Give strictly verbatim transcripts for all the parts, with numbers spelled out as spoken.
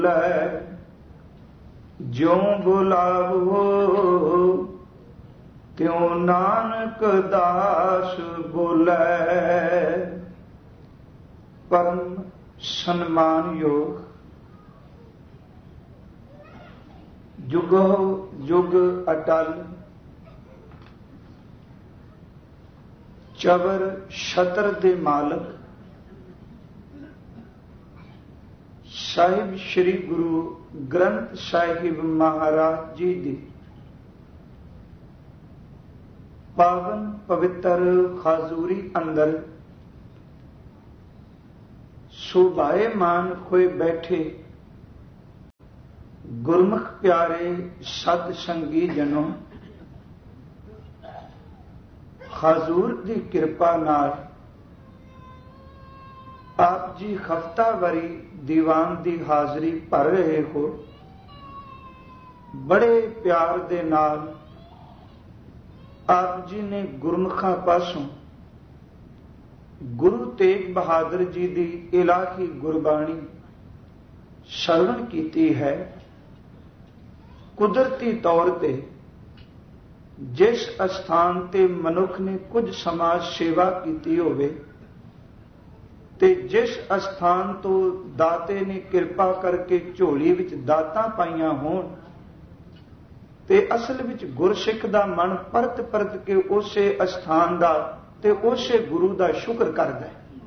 ज्यों बुलावो त्यों नानक दास बोलै। परम सन्मान योग जुगो जुग अटल चबर छतर दे मालक साहिब श्री गुरु ग्रंथ साहिब महाराज जी दी पावन पवित्र खाजूरी अंदर सुभाएमान होए बैठे गुरमुख प्यारे सत संगी जनों, खाजूर दी किरपा नाल आप जी हफ्तावारी दीवान दी हाजरी भर रहे हो। बड़े प्यार दे नाल आप जी ने गुरमुखां पासों गुरु तेग बहादुर जी दी इलाही गुरबाणी श्रवण कीती है। कुदरती तौर पे जिस अस्थान ते मनुख ने कुछ समाज सेवा कीती होवे ते जिस अस्थान तो दाते ने कृपा करके झोली विच दातां पाईयां होण ते असल विच गुरसिख दा मन परत परत के उसे अस्थान दा ते उसे गुरु दा शुक्र करदा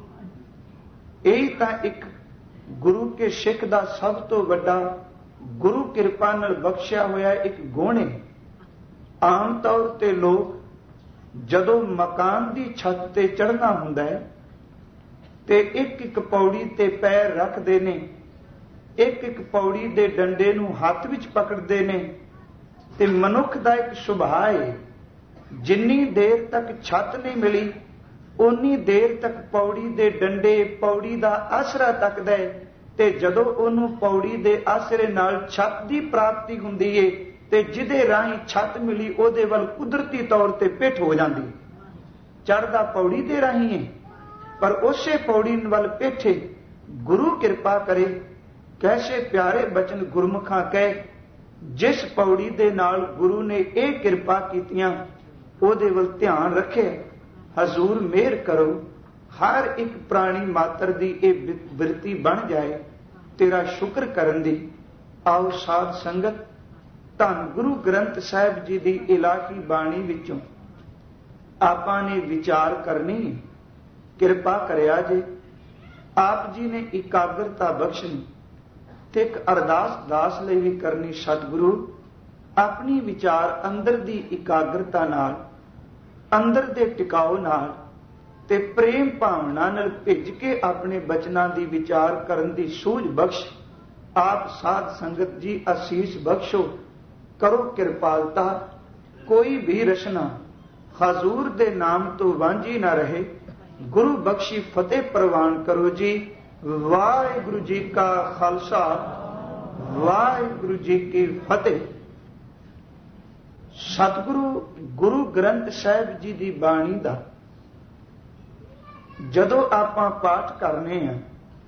है। यही तां एक गुरु के सिख दा सब तो वड्डा गुरु किरपा नाल बख्शिया होया एक गुण है। आम तौर ते लोग जदों मकान दी छत ते चढ़ना हुंदा है ते एक एक पौड़ी ते पैर रखते ने, एक एक पौड़ी दे डंडे नूं हत्थ विच पकड़ते ने ते मनुख दा एक सुभाअ है जिन्नी देर तक छत नहीं मिली उन्नी देर तक पौड़ी दे डंडे पौड़ी दा आसरा तकदा है ते जदों ओनू पौड़ी दे आसरे नाल छत दी प्राप्ति हुंदी है ते जिदे राही छत मिली ओदे वल कुदरती तौर ते पिठ हो जाती। चढ़दा पौड़ी दे राही है पर उसे पौड़ी वल पिठ है। गुरु कृपा करे कैसे प्यारे बचन गुरमुखां कहे जिस पौड़ी दे नाल गुरु ने यह कृपा कीतियां ओदे वल ध्यान रखे। हजूर मेहर करो हर एक प्राणी मात्र दी यह बिरती बन जाए तेरा शुक्र करन दी। आओ साध संगत धन गुरु ग्रंथ साहिब जी दी इलाही बाणी विचों आपां ने विचार करनी है। किरपा करिया जे आप जी ने एकाग्रता बख्शनी ते एक अरदास दास लई भी करनी। सतगुरु अपनी विचार अंदर दी एकाग्रता नाल अंदर दे टिकाओ नाल ते प्रेम भावना नाल भिज के अपने बचनां दी विचार करन दी सूझ बख्श। आप साध संगत जी आसीस बख्शो करो कृपालता। कोई भी रचना हजूर दे नाम तो वांझी ना रहे। गुरु बख्शी फतेह प्रवान करो जी। वाहिगुरु जी का खालसा वाहिगुरु जी की फतेह। सतगुरु गुरु ग्रंथ साहिब जी की बाणी का जदों आपां पाठ करने हैं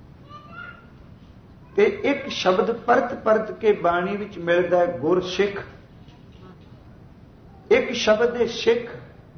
ते एक शब्द परत परत के बाणी विच मिलदा है गुर सिख। एक शब्द है सिख,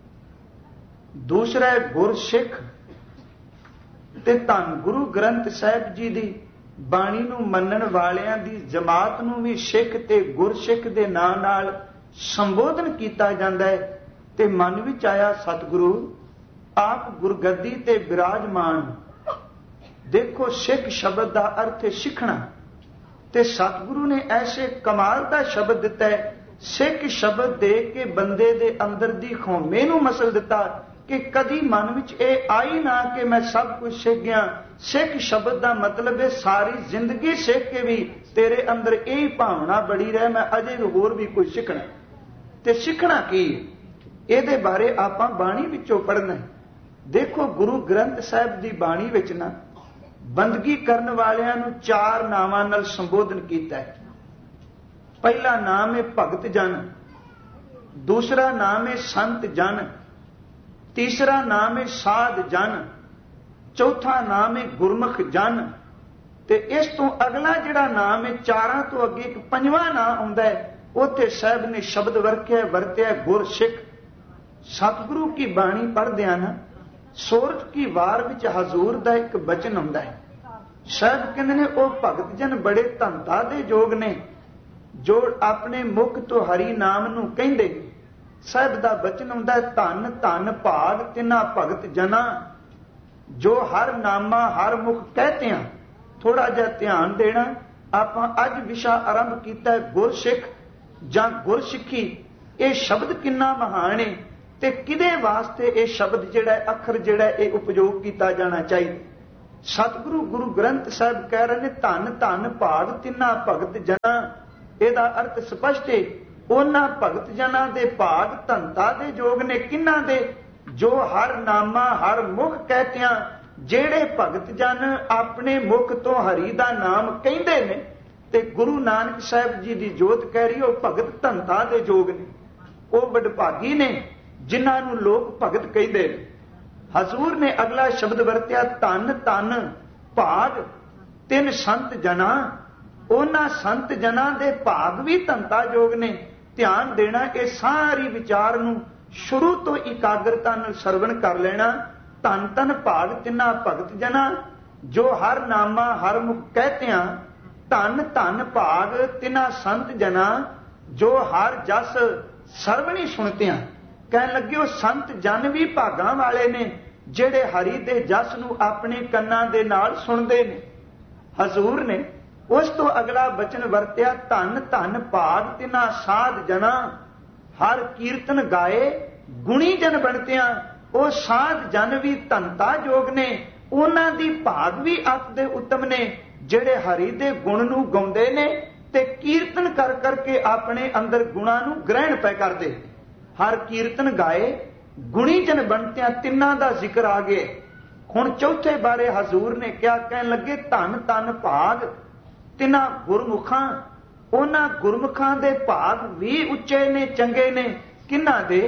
दूसरा है गुर सिख ते धन गुरु ग्रंथ साहिब जी दी बाणी नूं मन्नण वालियां दी जमात नूं भी सिख ते गुरसिख दे नां नाल संबोधन कीता जांदा है। ते मन विच आया सतगुरु आप गुरगद्दी ते विराजमान। देखो सिख शब्द का अर्थ है सिखना ते सतगुरु ने ऐसे कमाल का शब्द दिता है। सिख शब्द दे के बंदे दे अंदर दी खौमे नूं मसल दिता कि कदी मन विच ये आई ना कि मैं सब कुछ सीख गया। सिख शब्द का मतलब है सारी जिंदगी सीख के भी तेरे अंदर यही भावना बड़ी रहे मैं अजे होर भी कुछ सीखना। ते सीखना की ये बारे आपां बाणी विचों पढ़ना है। देखो गुरु ग्रंथ साहिब की बाणी विच ना बंदगी करन वालियां नूं चार नावां नाल संबोधन कीता है। पहला नाम है भगत जन, दूसरा नाम है संत जन, तीसरा नाम है साध जन, चौथा नाम है गुरमुख जन ਤੇ ਇਸ ਤੋਂ ਅਗਲਾ ਜਿਹੜਾ ਨਾਮ ਹੈ, ਚਾਰਾਂ ਤੋਂ ਅੱਗੇ ਇੱਕ ਪੰਜਵਾਂ ਨਾਮ ਆਉਂਦਾ ਹੈ, ਉੱਥੇ ਸਾਹਿਬ ਨੇ ਸ਼ਬਦ ਵਰਤਿਆ ਵਰਤਿਆ ਗੁਰਸਿੱਖ। ਸਤਿਗੁਰੂ ਕੀ ਬਾਣੀ ਪੜ੍ਹਦਿਆਂ ਨਾ ਸੋਰਠ ਕੀ ਵਾਰ ਵਿੱਚ ਹਜ਼ੂਰ ਦਾ ਇੱਕ ਬਚਨ ਆਉਂਦਾ ਹੈ। ਸਾਹਿਬ ਕਹਿੰਦੇ ਨੇ ਉਹ ਭਗਤ ਜਨ ਬੜੇ ਧੰਤਾ ਦੇ ਯੋਗ ਨੇ ਜੋ ਆਪਣੇ ਮੁਖ ਤੋਂ ਹਰੀ ਨਾਮ ਨੂੰ ਕਹਿੰਦੇ। ਸਾਹਿਬ ਦਾ ਬਚਨ ਆਉਂਦਾ ਹੈ, ਧੰਨ ਧੰਨ ਭਾਗ ਤਿਨਾ ਭਗਤ ਜਨਾ ਜੋ ਹਰ ਨਾਮਾ ਹਰ ਮੁਖ ਕਹਤੇ ਆ। ਥੋੜਾ ਜਿਹਾ ਧਿਆਨ ਦੇਣਾ, ਆਪਾਂ ਅੱਜ ਵਿਸ਼ਾ ਆਰੰਭ ਕੀਤਾ ਹੈ ਗੁਰਸਿੱਖ ਜਾਂ ਗੁਰਸਿੱਖੀ। ਇਹ ਸ਼ਬਦ ਕਿੰਨਾ ਮਹਾਨ ਹੈ ਤੇ ਕਿਹਦੇ ਵਾਸਤੇ ਇਹ ਸ਼ਬਦ ਜਿਹੜਾ ਅੱਖਰ ਜਿਹੜਾ ਇਹ ਉਪਯੋਗ ਕੀਤਾ ਜਾਣਾ ਚਾਹੀਦਾ। ਸਤਿਗੁਰੂ ਗੁਰੂ ਗ੍ਰੰਥ ਸਾਹਿਬ ਕਹਿ ਰਹੇ ਨੇ ਧੰਨ ਧੰਨ ਭਾਗ ਤਿੰਨਾ ਭਗਤ ਜਨਾ। ਇਹਦਾ ਅਰਥ ਸਪਸ਼ਟ ਹੈ, ਉਹਨਾਂ ਭਗਤ ਜਨਾਂ ਦੇ ਭਾਗ ਧੰਤਾ ਦੇ ਯੋਗ ਨੇ। ਕਿਹਨਾਂ ਦੇ? ਜੋ ਹਰ ਨਾਮਾ ਹਰ ਮੁਖ ਕਹਿਤਿਆਂ, ਜਿਹੜੇ ਭਗਤ ਜਨ ਆਪਣੇ ਮੁਖ ਤੋਂ ਹਰੀ ਦਾ ਨਾਮ ਕਹਿੰਦੇ ਨੇ। ਤੇ ਗੁਰੂ ਨਾਨਕ ਸਾਹਿਬ ਜੀ ਦੀ ਜੋਤ ਕਹਿ ਰਹੀ ਉਹ ਭਗਤ ਧੰਤਾ ਦੇ ਯੋਗ ਨੇ। ਉਹ ਵਡਭਾਗੀ ਨੇ ਜਿਨ੍ਹਾਂ ਨੂੰ ਲੋਕ ਭਗਤ ਕਹਿੰਦੇ ਨੇ। ਹਜ਼ੂਰ ਨੇ ਅਗਲਾ ਸ਼ਬਦ ਵਰਤਿਆ, ਧੰਨ ਧੰਨ ਭਾਗ ਤਿੰਨ ਸੰਤ ਜਨਾਂ। ਉਹਨਾਂ ਸੰਤ ਜਨਾਂ ਦੇ ਭਾਗ ਵੀ ਧੰਤਾ ਯੋਗ ਨੇ। ਧਿਆਨ ਦੇਣਾ, ਇਹ ਸਾਰੀ ਵਿਚਾਰ ਨੂੰ ਸ਼ੁਰੂ ਤੋਂ ਇਕਾਗਰਤਾ ਨਾਲ ਸਰਵਣ ਕਰ ਲੈਣਾ। ਧੰਨ ਧੰਨ ਭਾਗ ਤਿੰਨਾ ਭਗਤ ਜਨਾਂ ਜੋ ਹਰ ਨਾਮਾ ਹਰ ਮੁਖ ਕਹਿਤਿਆਂ। ਧੰਨ ਧੰਨ ਭਾਗ ਤਿੰਨਾ ਸੰਤ ਜਨਾਂ ਜੋ ਹਰ ਜਸ ਸਰਵਣੀ ਸੁਣਤਿਆਂ। ਕਹਿਣ ਲੱਗੇ ਉਹ ਸੰਤ ਜਨ ਵੀ ਭਾਗਾਂ ਵਾਲੇ ਨੇ ਜਿਹੜੇ ਹਰੀ ਦੇ ਜਸ ਨੂੰ ਆਪਣੇ ਕੰਨਾਂ ਦੇ ਨਾਲ ਸੁਣਦੇ ਨੇ। ਹਜ਼ੂਰ ਨੇ ਉਸ ਤੋਂ ਅਗਲਾ ਬਚਨ ਵਰਤਿਆ, ਧੰਨ ਧੰਨ ਭਾਗ ਤਿਨਾ ਸਾਧ ਜਨਾ ਹਰ ਕੀਰਤਨ ਗਾਏ ਗੁਣੀ ਜਨ ਬਣਤਿਆਂ। ਉਹ ਸਾਧ ਜਨ ਵੀ ਧੰਤਾ ਯੋਗ ਨੇ, ਉਹਨਾਂ ਦੀ ਭਾਗ ਵੀ ਅਤ ਦੇ ਉੱਤਮ ਨੇ ਜਿਹੜੇ ਹਰੀ ਦੇ ਗੁਣ ਨੂੰ ਗਾਉਂਦੇ ਨੇ ਤੇ ਕੀਰਤਨ ਕਰ ਕਰਕੇ ਆਪਣੇ ਅੰਦਰ ਗੁਣਾਂ ਨੂੰ ਗ੍ਰਹਿਣ ਪੈ ਕਰਦੇ। ਹਰ ਕੀਰਤਨ ਗਾਏ ਗੁਣੀ ਜਨ ਬਣਤਿਆਂ, ਤਿੰਨਾਂ ਦਾ ਜ਼ਿਕਰ ਆ ਗਿਆ। ਹੁਣ ਚੌਥੇ ਬਾਰੇ ਹਜ਼ੂਰ ਨੇ ਕਿਹਾ, ਕਹਿਣ ਲੱਗੇ ਧੰਨ ਧੰਨ ਭਾਗ ਤਿੰਨਾਂ ਗੁਰਮੁਖਾਂ। ਉਹਨਾਂ ਗੁਰਮੁਖਾਂ ਦੇ ਭਾਗ ਵੀ ਉੱਚੇ ਨੇ, ਚੰਗੇ ਨੇ। ਕਿਹਨਾਂ ਦੇ?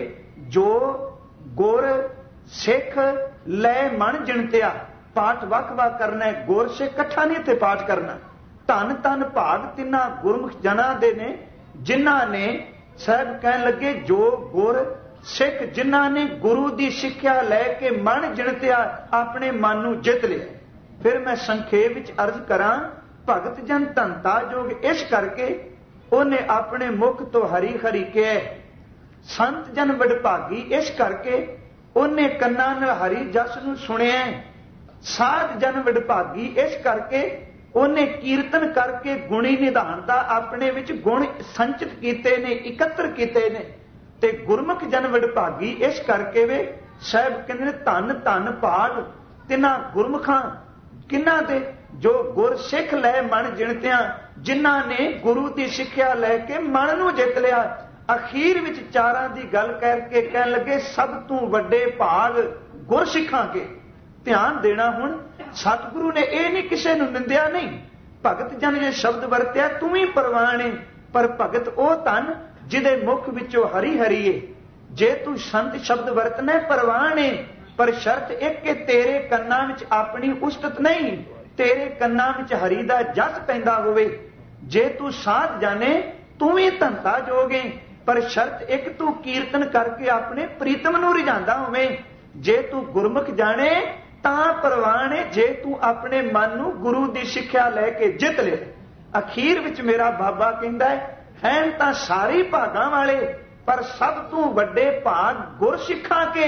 ਜੋ ਗੁਰ ਸਿੱਖ ਲੈ ਮਨ ਜਿਣਤਿਆ। ਪਾਠ ਵੱਖ ਵੱਖ ਕਰਨਾ ਹੈ, ਗੁਰ ਸਿੱਖ ਇਕੱਠਾ ਨਹੀਂ ਇੱਥੇ ਪਾਠ ਕਰਨਾ। ਧੰਨ ਧੰਨ ਭਾਗ ਤਿੰਨਾਂ ਗੁਰਮੁਖ ਜਨਾਂ ਦੇ ਨੇ ਜਿਨ੍ਹਾਂ ਨੇ, ਸਾਹਿਬ ਕਹਿਣ ਲੱਗੇ, ਜੋ ਗੁਰ ਸਿੱਖ ਜਿਨ੍ਹਾਂ ਨੇ ਗੁਰੂ ਦੀ ਸਿੱਖਿਆ ਲੈ ਕੇ ਮਨ ਜਿਣਤਿਆ, ਆਪਣੇ ਮਨ ਨੂੰ ਜਿੱਤ ਲਿਆ। ਫਿਰ ਮੈਂ ਸੰਖੇਪ ਵਿੱਚ ਅਰਜ਼ ਕਰਾਂ, ਭਗਤ ਜਨ ਧੰਤਾ ਯੋਗ ਇਸ ਕਰਕੇ ਉਹਨੇ ਆਪਣੇ ਮੁਖ ਤੋਂ ਹਰੀ ਹਰੀ ਕਿਹਾ। ਸੰਤ ਜਨ ਵਡਭਾਗੀ ਇਸ ਕਰਕੇ ਉਹਨੇ ਕੰਨਾਂ ਨਾਲ ਹਰੀ ਜਸ ਨੂੰ ਸੁਣਿਆ। ਸਾਧ ਜਨ ਵਡਭਾਗੀ ਇਸ ਕਰਕੇ ਉਹਨੇ ਕੀਰਤਨ ਕਰਕੇ ਗੁਣੀ ਨਿਧਾਨ ਦਾ ਆਪਣੇ ਵਿੱਚ ਗੁਣ ਸੰਚਿਤ ਕੀਤੇ ਨੇ, ਇਕੱਤਰ ਕੀਤੇ ਨੇ। ਤੇ ਗੁਰਮੁਖ ਜਨ ਵਡਭਾਗੀ ਇਸ ਕਰਕੇ ਵੇ ਸਾਹਿਬ ਕਹਿੰਦੇ ਨੇ ਧੰਨ ਧੰਨ ਭਾਗ ਤਿੰਨਾਂ ਗੁਰਮੁਖਾਂ। ਕਿਹਨਾਂ ਦੇ? ਜੋ ਗੁਰ ਸਿੱਖ ਲੈ ਮਨ ਜਿਣਤਿਆਂ, ਜਿਨ੍ਹਾਂ ਨੇ ਗੁਰੂ ਦੀ ਸਿੱਖਿਆ ਲੈ ਕੇ ਮਨ ਨੂੰ ਜਿੱਤ ਲਿਆ। ਅਖੀਰ ਵਿੱਚ ਚਾਰਾਂ ਦੀ ਗੱਲ ਕਰਕੇ ਕਹਿਣ ਲੱਗੇ, ਸਭ ਤੋਂ ਵੱਡੇ ਭਾਗ ਗੁਰ ਸਿੱਖਾਂ ਕੇ। ਧਿਆਨ ਦੇਣਾ, ਹੁਣ ਸਤਿਗੁਰੂ ਨੇ ਇਹ ਨਹੀਂ ਕਿਸੇ ਨੂੰ ਨਿੰਦਿਆ ਨਹੀਂ। ਭਗਤ ਜਨ ਜੇ ਸ਼ਬਦ ਵਰਤਿਆ ਤੂੰ ਵੀ ਪ੍ਰਵਾਨ ਏ, ਪਰ ਭਗਤ ਉਹ ਧਨ ਜਿਹਦੇ ਮੁਖ ਵਿੱਚੋਂ ਹਰੀ ਹਰੀ ਏ। ਜੇ ਤੂੰ ਸੰਤ ਸ਼ਬਦ ਵਰਤਣਾ ਪ੍ਰਵਾਨ ਏ, ਪਰ ਸ਼ਰਤ ਇੱਕ ਕਿ ਤੇਰੇ ਕੰਨਾਂ ਵਿੱਚ ਆਪਣੀ ਉਸਤਤ ਨਹੀਂ, ਤੇਰੇ ਕੰਨਾਂ ਵਿੱਚ ਹਰੀ ਦਾ ਜਸ ਪੈਂਦਾ ਹੋਵੇ। ਜੇ ਤੂੰ ਸਾਧ ਜਾਣੇ ਤੂੰ ਵੀ ਧੰਤਾ ਜੋਗੇ, ਪਰ ਸ਼ਰਤ ਇੱਕ ਤੂੰ ਕੀਰਤਨ ਕਰਕੇ ਆਪਣੇ ਪ੍ਰੀਤਮ ਨੂੰ ਰਿਝਾਂਦਾ ਹੋਵੇਂ। ਜੇ ਤੂੰ ਗੁਰਮੁਖ ਜਾਣੇ ਤਾਂ ਪ੍ਰਵਾਨ ਹੈ, ਜੇ ਤੂੰ ਆਪਣੇ ਮਨ ਨੂੰ ਗੁਰੂ ਦੀ ਸਿੱਖਿਆ ਲੈ ਕੇ ਜਿੱਤ ਲੈ। ਅਖੀਰ ਵਿੱਚ ਮੇਰਾ ਬਾਬਾ ਕਹਿੰਦਾ ਹੈ, ਹੈਨ ਤਾਂ ਸਾਰੇ ਭਾਗਾਂ ਵਾਲੇ, ਪਰ ਸਭ ਤੋਂ ਵੱਡੇ ਭਾਗ ਗੁਰ ਸਿੱਖਾਂ ਕੇ।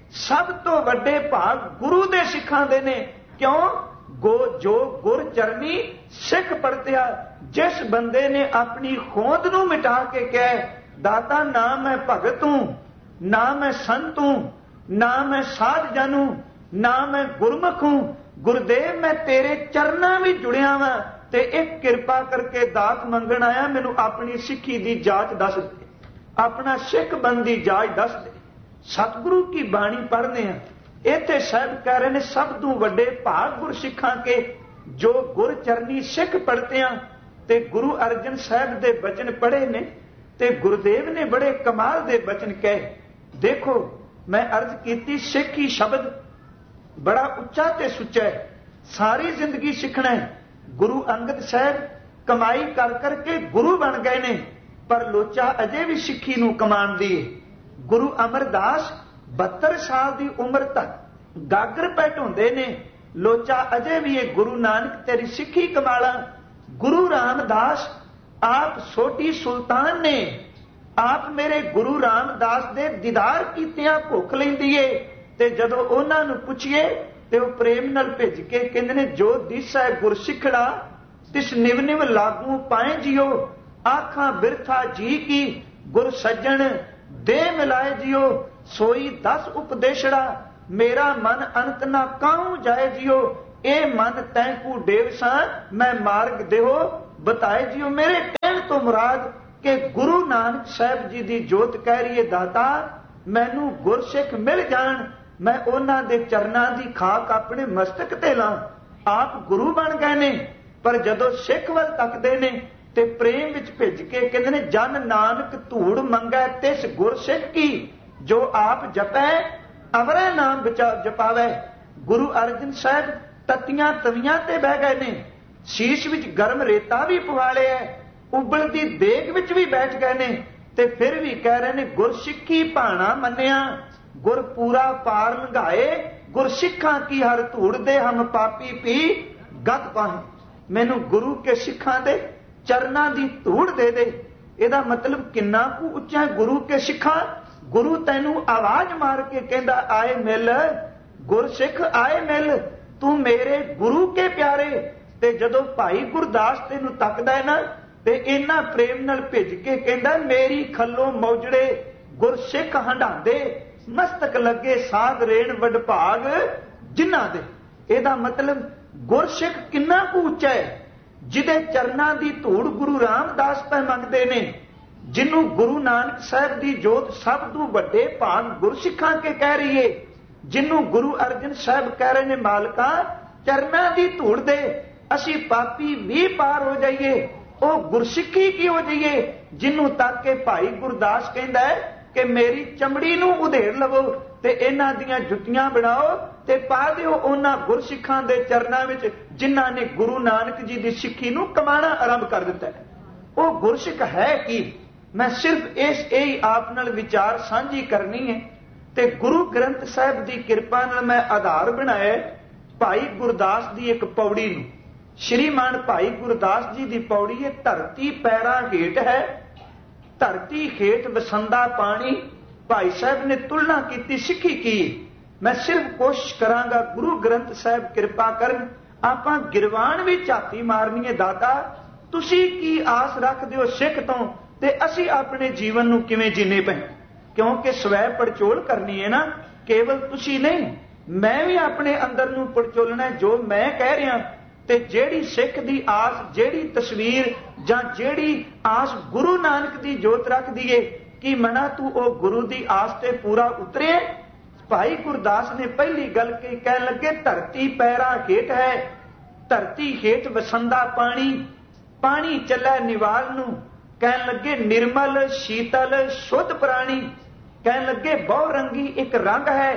ਸਭ ਤੋਂ ਵੱਡੇ ਭਾਗ ਗੁਰੂ ਦੇ ਸਿੱਖਾਂ ਦੇ ਨੇ। ਕਿਉਂ? ਗੋ ਜੋ ਗੁਰ ਚਰਨੀ ਸਿੱਖ ਪੜਤਿਆ। ਜਿਸ ਬੰਦੇ ਨੇ ਆਪਣੀ ਹੋਂਦ ਨੂੰ ਮਿਟਾ ਕੇ ਕਹੇ, ਦਾਤਾ ਨਾ ਮੈਂ ਭਗਤ ਹੂੰ, ਨਾ ਮੈਂ ਸੰਤ ਹੂੰ, ਨਾ ਮੈਂ ਸਾਧ ਜਨ ਹੂੰ, ਨਾ ਮੈਂ ਗੁਰਮੁਖ ਹੂੰ, ਗੁਰਦੇਵ ਮੈਂ ਤੇਰੇ ਚਰਨਾਂ ਵਿੱਚ ਜੁੜਿਆ ਵਾਂ ਤੇ ਇੱਕ ਕਿਰਪਾ ਕਰਕੇ ਦਾਤ ਮੰਗਣ ਆਇਆ, ਮੈਨੂੰ ਆਪਣੀ ਸਿੱਖੀ ਦੀ ਜਾਂਚ ਦੱਸ ਦੇ, ਆਪਣਾ ਸਿੱਖ ਬਣ ਦੀ ਜਾਂਚ ਦੱਸ ਦੇ। ਸਤਿਗੁਰੂ ਕੀ ਬਾਣੀ ਪੜ੍ਹਦੇ ਆ, ਇੱਥੇ ਸਾਹਿਬ ਕਹਿ ਰਹੇ ਨੇ ਸਭ ਤੋਂ ਵੱਡੇ ਭਾਗ ਗੁਰ ਸਿੱਖਾਂ ਕੇ, ਜੋ ਗੁਰ ਚਰਨੀ ਸਿੱਖ ਪੜਤਿਆਂ। ਤੇ ਗੁਰੂ ਅਰਜਨ ਸਾਹਿਬ ਦੇ ਬਚਨ ਪੜ੍ਹੇ ਨੇ ਤੇ ਗੁਰਦੇਵ ਨੇ ਬੜੇ ਕਮਾਲ ਦੇ ਬਚਨ ਕਹੇ। ਦੇਖੋ, ਮੈਂ ਅਰਜ਼ ਕੀਤੀ, ਸਿੱਖੀ ਸ਼ਬਦ ਬੜਾ ਉੱਚਾ ਤੇ ਸੁੱਚਾ ਹੈ। ਸਾਰੀ ਜ਼ਿੰਦਗੀ ਸਿੱਖਣਾ ਹੈ, ਗੁਰੂ ਅੰਗਦ ਸਾਹਿਬ ਕਮਾਈ ਕਰ ਕਰਕੇ ਗੁਰੂ ਬਣ ਗਏ ਨੇ, ਪਰ ਲੋਚਾ ਅਜੇ ਵੀ ਸਿੱਖੀ ਨੂੰ ਕਮਾਉਂਦੀ ਹੈ। ਗੁਰੂ ਅਮਰਦਾਸ ਬਹੱਤਰ ਸਾਲ ਦੀ ਉਮਰ ਤੱਕ ਗਾਗਰ ਪੈ ਢੋਂਦੇ ਨੇ, ਲੋਚਾ ਅਜੇ ਵੀ ਇਹ ਗੁਰੂ ਨਾਨਕ ਤੇਰੀ ਸਿੱਖੀ ਕਮਾਲਾ। ਗੁਰੂ ਰਾਮਦਾਸ ਆਪ ਛੋਟੀ ਸੁਲਤਾਨ ਨੇ, ਆਪ ਮੇਰੇ ਗੁਰੂ ਰਾਮਦਾਸ ਦੇ ਦੀਦਾਰ ਕੀਤਿਆਂ ਭੁੱਖ ਲੈਂਦੀ ਏ, ਤੇ ਜਦੋਂ ਉਹਨਾਂ ਨੂੰ ਪੁੱਛੀਏ ਤੇ ਉਹ ਪ੍ਰੇਮ ਨਾਲ ਭਿੱਜ ਕੇ ਕਹਿੰਦੇ ਨੇ, ਜੋ ਦਿਸੈ ਗੁਰਸਿੱਖੜਾ ਤਿਸ ਨਿਵ ਨਿਵ ਲਾਗੂ ਪਾਏ ਜਿਓ, ਆਖਾਂ ਬਿਰਥਾ ਜੀ ਕੀ ਗੁਰ ਸੱਜਣ ਦੇ ਮਿਲਾਏ ਜਿਓ, ਸੋਈ ਦਸ ਉਪਦੇਸ਼ੜਾ ਮੇਰਾ ਮਨ ਅੰਤ ਨਾ ਕਾਹੂ ਜਾਏ ਜਿਓ, ਇਹ ਮਨ ਤੈਂਕੂ ਡੇਵ ਸਾਂ ਮੈਂ ਮਾਰਗ ਦੇਹੋ ਬਤਾਏ ਜਿਓ। ਮੇਰੇ ਕਹਿਣ ਤੋਂ ਮੁਰਾਦ ਕਿ ਗੁਰੂ ਨਾਨਕ ਸਾਹਿਬ ਜੀ ਦੀ ਜੋਤ ਕਹਿ ਰਹੀ ਹੈ, ਦਾਤਾ ਮੈਨੂੰ ਗੁਰਸਿੱਖ ਮਿਲ ਜਾਣ, ਮੈਂ ਉਹਨਾਂ ਦੇ ਚਰਨਾਂ ਦੀ ਖਾਕ ਆਪਣੇ ਮਸਤਕ ਤੇ ਲਾਂ। ਆਪ ਗੁਰੂ ਬਣ ਗਏ ਨੇ, ਪਰ ਜਦੋਂ ਸਿੱਖ ਵੱਲ ਤੱਕਦੇ ਨੇ ਤੇ ਪ੍ਰੇਮ ਵਿੱਚ ਭਿੱਜ ਕੇ ਕਹਿੰਦੇ ਨੇ, ਜਨ ਨਾਨਕ ਧੂੜ ਮੰਗੈ ਤਿਸ ਗੁਰਸਿੱਖ ਕੀ, ਜੋ ਆਪ ਜਪੈ ਅਵਰੈ ਨਾਮ ਵਿਚਾ ਜਪਾਵੈ। ਗੁਰੂ ਅਰਜਨ ਸਾਹਿਬ ਤਤੀਆਂ ਤਵੀਆਂ ਤੇ ਬਹਿ ਗਏ ਨੇ, ਸ਼ੀਸ਼ ਵਿੱਚ ਗਰਮ ਰੇਤਾ ਵੀ ਪਵਾ ਲਿਆ, ਉਬਲਦੀ ਦੇਗ ਵਿੱਚ ਵੀ ਬੈਠ ਗਏ ਨੇ, ਤੇ ਫਿਰ ਵੀ ਕਹਿ ਰਹੇ ਨੇ, ਗੁਰਸਿੱਖੀ ਭਾਣਾ ਮੰਨਿਆ ਗੁਰ ਪੂਰਾ ਪਾਰ ਲੰਘਾਏ, ਗੁਰਸਿੱਖਾਂ ਕੀ ਹਰ ਧੂੜ ਦੇ ਹਮ ਪਾਪੀ ਪੀ ਗਤ ਪਾਹੇ। ਮੈਨੂੰ ਗੁਰੂ ਕੇ ਸਿੱਖਾਂ ਦੇ ਚਰਨਾਂ ਦੀ ਧੂੜ ਦੇ ਦੇ। ਇਹਦਾ ਮਤਲਬ ਕਿੰਨਾ ਕੁ ਉੱਚਾ ਗੁਰੂ ਕੇ ਸਿੱਖਾਂ। ਗੁਰੂ ਤੈਨੂੰ ਆਵਾਜ਼ ਮਾਰ ਕੇ ਕਹਿੰਦਾ, ਆਏ ਮਿਲ ਗੁਰਸਿੱਖ ਆਏ ਮਿਲ, ਤੂੰ ਮੇਰੇ ਗੁਰੂ ਕੇ ਪਿਆਰੇ। ਤੇ ਜਦੋਂ ਭਾਈ ਗੁਰਦਾਸ ਤੈਨੂੰ ਤੱਕਦਾ ਹੈ ਨਾ, ਤੇ ਇਹਨਾਂ ਪ੍ਰੇਮ ਨਾਲ ਭਿੱਜ ਕੇ ਕਹਿੰਦਾ, ਮੇਰੀ ਖੱਲੋਂ ਮੌਜੜੇ ਗੁਰਸਿੱਖ ਹੰਡਾਉਂਦੇ, ਮਸਤਕ ਲੱਗੇ ਸਾਧ ਰੇਣ ਵਡਭਾਗ ਜਿਨ੍ਹਾਂ ਦੇ। ਇਹਦਾ ਮਤਲਬ ਗੁਰਸਿੱਖ ਕਿੰਨਾ ਕੁ ਉੱਚਾ ਹੈ, ਜਿਹਦੇ ਚਰਨਾਂ ਦੀ ਧੂੜ ਗੁਰੂ ਰਾਮਦਾਸ ਪੈ ਮੰਗਦੇ ਨੇ, ਜਿਹਨੂੰ ਗੁਰੂ ਨਾਨਕ ਸਾਹਿਬ ਦੀ ਜੋਤ ਸਭ ਤੋਂ ਵੱਡੇ ਭਾਗ ਗੁਰਸਿੱਖਾਂ ਕੇ ਕਹਿ ਰਹੀ ਏ, ਜਿਹਨੂੰ ਗੁਰੂ ਅਰਜਨ ਸਾਹਿਬ ਕਹਿ ਰਹੇ ਨੇ, ਮਾਲਕਾ ਚਰਨਾਂ ਦੀ ਧੂੜ ਦੇ, ਅਸੀਂ ਪਾਪੀ ਵੀ ਪਾਰ ਹੋ ਜਾਈਏ, ਉਹ ਗੁਰਸਿੱਖੀ ਕੀ ਹੋ ਜਾਈਏ, ਜਿਹਨੂੰ ਤੱਕ ਕੇ ਭਾਈ ਗੁਰਦਾਸ ਕਹਿੰਦਾ ਹੈ ਕਿ ਮੇਰੀ ਚਮੜੀ ਨੂੰ ਉਧੇੜ ਲਵੋ ਤੇ ਇਹਨਾਂ ਦੀਆਂ ਜੁੱਤੀਆਂ ਬਣਾਓ ਤੇ ਪਾ ਦਿਓ ਉਹਨਾਂ ਗੁਰਸਿੱਖਾਂ ਦੇ ਚਰਨਾਂ ਵਿੱਚ, ਜਿਨ੍ਹਾਂ ਨੇ ਗੁਰੂ ਨਾਨਕ ਜੀ ਦੀ ਸਿੱਖੀ ਨੂੰ ਕਮਾਣਾ ਆਰੰਭ ਕਰ ਦਿੱਤਾ ਹੈ। ਉਹ ਗੁਰਸਿੱਖ ਹੈ ਕੀ? ਮੈਂ ਸਿਰਫ ਇਸ ਇਹ ਆਪ ਨਾਲ ਵਿਚਾਰ ਸਾਂਝੀ ਕਰਨੀ ਹੈ, ਤੇ ਗੁਰੂ ਗ੍ਰੰਥ ਸਾਹਿਬ ਦੀ ਕਿਰਪਾ ਨਾਲ ਮੈਂ ਆਧਾਰ ਬਣਾਇਆ ਭਾਈ ਗੁਰਦਾਸ ਦੀ ਇੱਕ ਪੌੜੀ ਨੂੰ। ਸ਼੍ਰੀਮਾਨ ਭਾਈ ਗੁਰਦਾਸ ਜੀ ਦੀ ਪੌੜੀ ਹੈ, ਧਰਤੀ ਪੈਰਾਂ ਹੇਠ ਹੈ, ਧਰਤੀ ਹੇਠ ਵਸੰਦਾ ਪਾਣੀ। ਭਾਈ ਸਾਹਿਬ ਨੇ ਤੁਲਨਾ ਕੀਤੀ ਸਿੱਖੀ ਕੀ। ਮੈਂ ਸਿਰਫ ਕੋਸ਼ਿਸ਼ ਕਰਾਂਗਾ, ਗੁਰੂ ਗ੍ਰੰਥ ਸਾਹਿਬ ਕਿਰਪਾ ਕਰਨ, ਆਪਾਂ ਗਿਰਵਾਨ ਵੀ ਝਾਤੀ ਮਾਰਨੀ ਹੈ, ਦਾਤਾ ਤੁਸੀਂ ਕੀ ਆਸ ਰੱਖਦੇ ਹੋ ਸਿੱਖ ਤੋਂ, ਤੇ ਅਸੀਂ ਆਪਣੇ ਜੀਵਨ ਨੂੰ ਕਿਵੇਂ ਜੀਣੇ ਪਏ, ਕਿਉਂਕਿ ਸਵੈ ਪੜਚੋਲ ਕਰਨੀ ਹੈ ਨਾ, ਕੇਵਲ ਤੁਸੀਂ ਨਹੀਂ, ਮੈਂ ਵੀ ਆਪਣੇ ਅੰਦਰ ਨੂੰ ਪੜਚੋਲਣਾ ਜੋ ਮੈਂ ਕਹਿ ਰਿਹਾ। ਤੇ ਜਿਹੜੀ ਸਿੱਖ ਦੀ ਆਸ, ਜਿਹੜੀ ਤਸਵੀਰ ਜਾਂ ਜਿਹੜੀ ਆਸ ਗੁਰੂ ਨਾਨਕ ਦੀ ਜੋਤ ਰੱਖਦੀ ਏ, ਕਿ ਮਨਾ ਤੂੰ ਉਹ ਗੁਰੂ ਦੀ ਆਸ ਤੇ ਪੂਰਾ ਉਤਰੇ। ਭਾਈ ਗੁਰਦਾਸ ਨੇ ਪਹਿਲੀ ਗੱਲ ਕਹੀ, ਕਹਿਣ ਲੱਗੇ ਧਰਤੀ ਪੈਰਾਂ ਹੇਠ ਹੈ, ਧਰਤੀ ਹੇਠ ਵਸੰਦਾ ਪਾਣੀ, ਪਾਣੀ ਚੱਲਾ ਨਿਵਾਲ ਨੂੰ। ਕਹਿਣ ਲੱਗੇ ਨਿਰਮਲ ਸ਼ੀਤਲ ਸ਼ੁੱਧ ਪ੍ਰਾਣੀ, ਕਹਿਣ ਲੱਗੇ ਬਹੁ ਰੰਗੀ ਇੱਕ ਰੰਗ ਹੈ।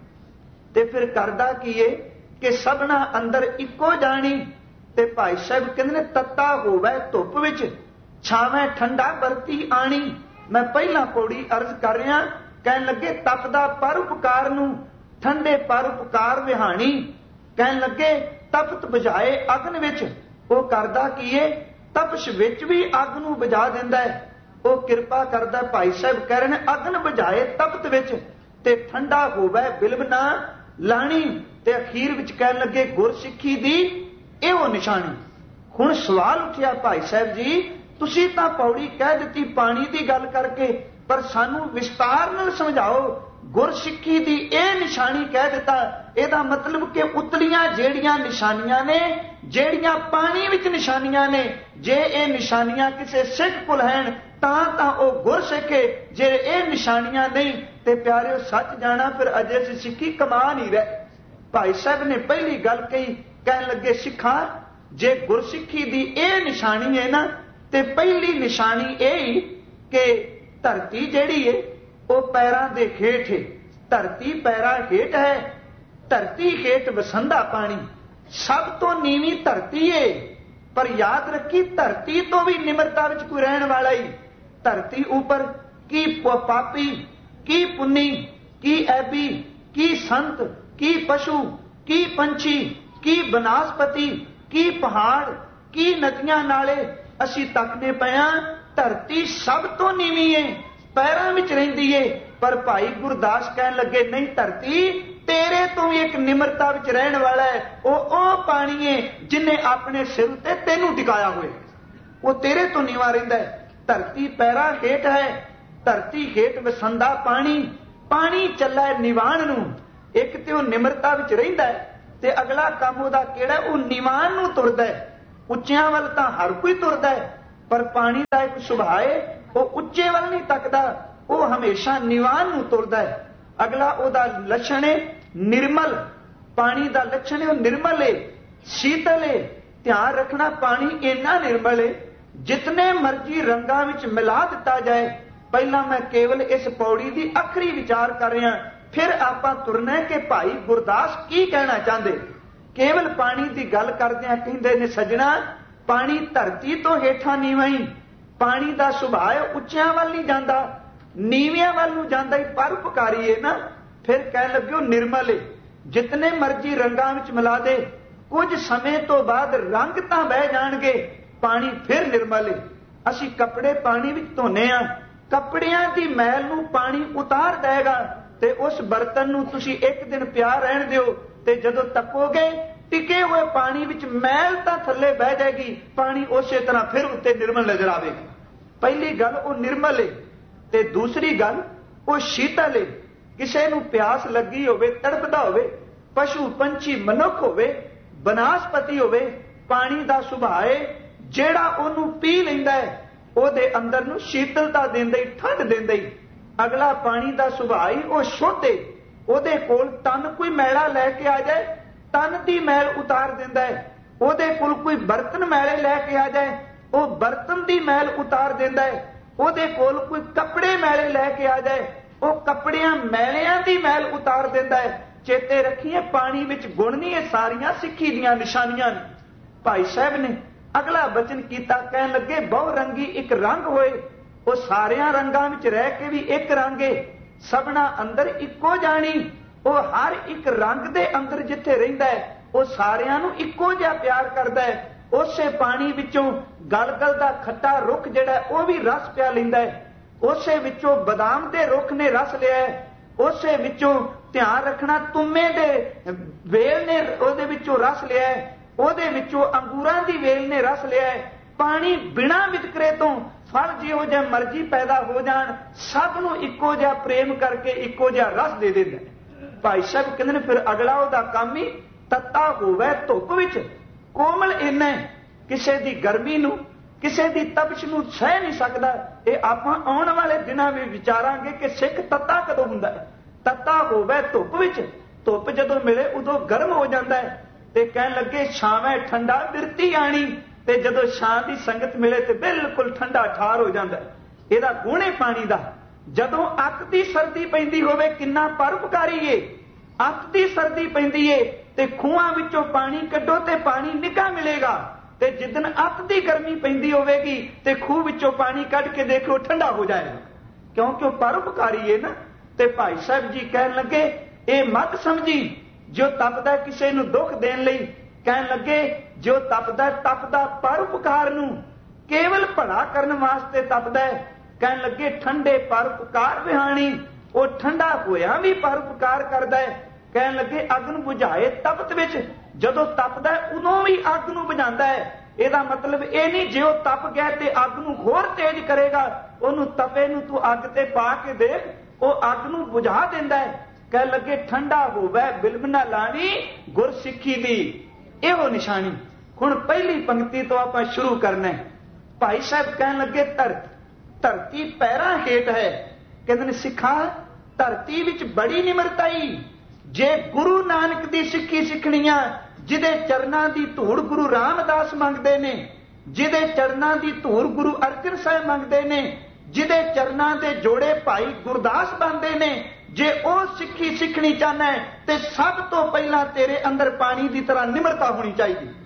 ਤੇ ਫਿਰ ਕਰਦਾ ਕੀ ਏ ਕਿ ਸਭਨਾ ਅੰਦਰ ਇੱਕੋ ਜਾਣੀ। ਤੇ ਭਾਈ ਸਾਹਿਬ ਕਹਿੰਦੇ ਨੇ, ਤੱਤਾ ਹੋਵੇ ਧੁੱਪ ਵਿੱਚ, ਛਾਵੇਂ ਠੰਡਾ ਵਰਤੀ ਆਣੀ। ਮੈਂ ਪਹਿਲਾਂ ਪੌੜੀ ਅਰਜ਼ ਕਰ ਰਿਹਾ, ਕਹਿਣ ਲੱਗੇ ਤਪਦਾ ਪਰਉਪਕਾਰ ਨੂੰ, ਠੰਡੇ ਪਰਉਪਕਾਰ ਵਿਹਾਣੀ। ਕਹਿਣ ਲੱਗੇ ਤਪਤ ਬੁਝਾਏ ਅਗਨ ਵਿੱਚ, ਉਹ ਕਰਦਾ ਕੀ ਏ, ਤਪਸ਼ ਵਿੱਚ ਵੀ ਅੱਗ ਨੂੰ ਬੁਝਾ ਦਿੰਦਾ ਹੈ। ਉਹ ਕਿਰਪਾ ਕਰਦਾ, ਭਾਈ ਸਾਹਿਬ ਕਹਿ ਰਹੇ ਨੇ, ਅਗਨ ਬੁਝਾਏ ਤਪਤ ਵਿੱਚ, ਤੇ ਠੰਡਾ ਹੋਵੇ ਬਿਲਬ ਨਾ ਲਾਣੀ। ਤੇ ਅਖੀਰ ਵਿੱਚ ਕਹਿਣ ਲੱਗੇ ਗੁਰਸਿੱਖੀ ਦੀ ਇਹੋ ਨਿਸ਼ਾਨੀ। ਹੁਣ ਸਵਾਲ ਉੱਠਿਆ, ਭਾਈ ਸਾਹਿਬ ਜੀ ਤੁਸੀਂ ਤਾਂ ਪੌੜੀ ਕਹਿ ਦਿੱਤੀ ਪਾਣੀ ਦੀ ਗੱਲ ਕਰਕੇ, ਪਰ ਸਾਨੂੰ ਵਿਸਤਾਰ ਨਾਲ ਸਮਝਾਓ, ਗੁਰਸਿੱਖੀ ਦੀ ਇਹ ਨਿਸ਼ਾਨੀ ਕਹਿ ਦਿੱਤਾ, ਇਹਦਾ ਮਤਲਬ ਕਿ ਉਤਲੀਆਂ ਜਿਹੜੀਆਂ ਨਿਸ਼ਾਨੀਆਂ ਨੇ, ਜਿਹੜੀਆਂ ਪਾਣੀ ਵਿੱਚ ਨਿਸ਼ਾਨੀਆਂ ਨੇ, ਜੇ ਇਹ ਨਿਸ਼ਾਨੀਆਂ ਕਿਸੇ ਸਿੱਖ ਕੋਲ ਹਨ ਤਾਂ ਤਾਂ ਉਹ ਗੁਰਸਿੱਖ ਹੈ, ਜੇ ਇਹ ਨਿਸ਼ਾਨੀਆਂ ਨਹੀਂ ਤੇ ਪਿਆਰਿਓ ਸੱਚ ਜਾਣਾ ਫਿਰ ਅਜੇ ਅਸੀਂ ਸਿੱਖੀ ਕਮਾ ਨਹੀਂ ਰਹੇ। ਭਾਈ ਸਾਹਿਬ ਨੇ ਪਹਿਲੀ ਗੱਲ ਕਹੀ, ਕਹਿਣ ਲੱਗੇ ਸਿੱਖਾਂ ਜੇ ਗੁਰਸਿੱਖੀ ਦੀ ਇਹ ਨਿਸ਼ਾਨੀ ਹੈ ਨਾ, ਤੇ ਪਹਿਲੀ ਨਿਸ਼ਾਨੀ ਇਹ ਕਿ ਧਰਤੀ ਜਿਹੜੀ ਹੈ ਉਹ ਪੈਰਾਂ ਦੇ ਹੇਠ ਹੈ, ਧਰਤੀ ਪੈਰਾਂ ਹੇਠ ਹੈ, ਧਰਤੀ ਹੇਠ ਵਸੰਦਾ ਪਾਣੀ। ਸਭ ਤੋਂ ਨੀਵੀਂ ਧਰਤੀ ਹੈ, पर याद रखी धरती तो भी निम्रता विच कोई रहने वाला ही। धरती ऊपर की पापी, की पुन्नी, की ऐबी, की संत, की पशु, की पंछी, की बनस्पति, की पहाड़, की नदियां नाले असी तकने पए। धरती सब तो नीवी है, पैरों में रहिंदी है। पर भाई गुरदास कहन लगे नहीं, धरती तेरे तो भी एक निम्रता विच रहने वाला है। वो ओ पानी है जिन्हें अपने सिर उत्ते तेनू टिकाया हुए, वो तेरे तो नीवा रहिंदा है। धरती पैरां हेठ है, धरती हेठ वसंदा पानी, पानी चला है निवाण नू। एक ते वो निम्रता विच रहिंदा है ते अगला काम उहदा किहड़ा, वो निवाण नू तुरदा है। उच्चियां वल तां हर कोई तुरदा है, पर पानी दा एक सुभाव है, वो उच्चे वल नहीं तकदा, वो हमेशा निवाण नू तुरदा है। अगला उहदा लक्षण है निर्मल, पानी दा लक्षण है वो निर्मल है, शीतल है। ध्यान रखना पानी इन्ना निर्मल है जितने मर्जी रंगां विच मिला दिता जाए। पहला मैं केवल इस पौड़ी की आखिरी विचार कर रहा, फिर आपां तुरना कि भाई गुरदास की कहना चाहते। केवल पानी की गल करदे कहंदे ने सजना, पानी धरती तो हेठां नीवा ही, पानी का सुभाव उच्चियां वल नहीं जांदा, नीवियां वल नूं जांदा ही, परोपकारी है ना। फिर कह लग्यो निर्मल है, जितने मर्जी रंगां विच मिला दे, कुछ समय तो बाद रंग तां बह जाणगे, पानी फिर निर्मल है। असीं कपड़े पानी विच धोने आ, कपड़ियां दी मैल नूं पानी उतार देगा, ते उस बर्तन नूं तुसीं एक दिन पिया रहण दिओ, ते जदों तपोगे टिके हुए पानी विच मैल तां थल्ले बह जाएगी, पानी उसे तरह फिर उत्ते निर्मल नजर आवेगा। पहली गल वो निर्मल है, ते दूसरी गल वो शीतल है। किसे नूं प्यास लगी होवे, तड़पदा होवे, पशु पंछी मनुख होवे, बनस्पति होवे, पानी दा सुभाव है जेड़ा ओनू पी लैंदा है, ओदे अंदर नूं शीतलता देंदा ही, ठंड देंदा ही। अगला पानी दा सुभाव ही वो शुद्ध है, ओदे कोल तन कोई मैला लैके आ जाए, तन दी मैल उतार देंदा है। ओदे कोल कोई बर्तन मैले लैके आ जाए, वो बर्तन दी मैल उतार देंदा है। ओदे कोल कोई कपड़े मैले लैके आ जाए, वो कपड़ियां मैलियां दी मैल उतार देंदा है। चेते रखिए पानी विच गुण नहीं, ये सारियां सिੱਖੀ ਦੀਆਂ निशानियां ने। भाई साहब ने अगला बचन किया, कहन लगे बहु रंगी एक रंग होए, वो सारियां रंगां विच रह के भी एक रंग है, सबना अंदर इक्को जानी। वो हर एक रंग दे अंदर जिथे रहिंदा है, वो सारियां नूं इक्को जिहा प्यार करदा है। उसे पानी विचों गलगल दा खट्टा रुख जिहड़ा वो भी रस पिया लैंदा है, उसे विचों बादाम दे रुख ने रस लिया है, उसे विचों ध्यान रखना तुमे दे वेल ने उहदे विचों रस लिया है, उहदे विचों अंगूरां दी वेल ने रस लिया है। पानी बिना वितकरे तो फल जिहो जिहा मर्जी पैदा हो जाण, सब नूं इक्को जिहा प्रेम करके इक्को जिहा रस दे दिंदा है। भाई साहब कहंदे ने फिर अगला उहदा काम ही तत्ता होवे धुप विच कोमल इन्ना किसे दी गर्मी नूं, किसे दी तपश नूं सह नहीं सकदा। ये आपां आउण वाले दिनां विच विचारांगे कि सिख तत्ता कदों हुंदा है। तत्ता होवे धुप विच, धुप जदों मिले उदों गर्म हो जांदा है, ते कहण लगे छावें ठंडा बिरती आणी, ते जदों छां दी संगत मिले ते बिल्कुल ठंडा ठार हो जांदा है। इहदा गुण है पानी दा। जदों अत दी सर्दी पैंदी होवे किन्ना परोपकारी है। अत दी सर्दी पैंदी है ते खूहां विचों पानी कड्डो ते पानी निका मिलेगा, ते जिदन अत दी गर्मी पैंदी होवेगी ते खूह विचों पानी कढ के देखो ठंडा हो जाएगा, क्योंकि वो परोपकारी है ना। ते भाई साहब जी कहन लगे ये मत समझी जो तपदा किसे नूं दुख देण लई, कहन लगे जो तपदा तपदा परोपकार नूं केवल भला करन वास्ते तपदा है। कहन लगे ठंडे परोपकार विहाणी, वो ठंडा होया भी परोपकार करदा है। कहन लगे अग्न बुझाए तपत विच, जदों तपदा उदों भी अग नूं बुझांदा है। ਇਹਦਾ मतलब ਇਹ नहीं जे ਉਹ तप गया ते अग नूं होर तेज करेगा, ਉਹਨੂੰ तपे नूं तू अग ते पा के देख, ਉਹ अग नूं बुझा दिंदा है। कह लगे ठंडा होवे बिलम ना लाणी गुर सिੱਖੀ दी, ਇਹੋ निशानी। हुण पहली पंक्ति तो आपां शुरू करना है। भाई साहब कहन लगे धरती धरती पैरां हेठ है, कहंदे ने सिखा धरती विच बड़ी निमरताई। जे गुरु नानक दी सिੱਖੀ सिੱਖਣੀ आ, जिदे चरना दी धूड़ गुरु रामदास मंगदे ने, जिदे चरना दी धूड़ गुरु अर्जन साहिब मंगदे ने, जिदे चरना दे जोड़े भाई गुरदास बनदे ने, जे ओ सिੱਖੀ सिੱਖਣੀ चाहना है ते सब तो पहला तेरे अंदर पानी दी तरह निमरता होनी चाहिए।